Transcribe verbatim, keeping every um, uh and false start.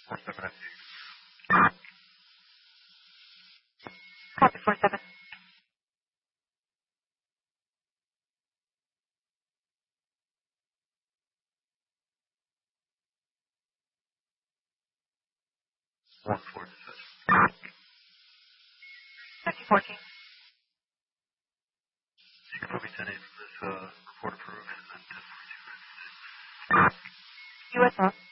four seven F D. Copy four seven. One four six. Fifty fourteen. You can put me ten eight for this uh, report approved and then ten forty-two. U S O.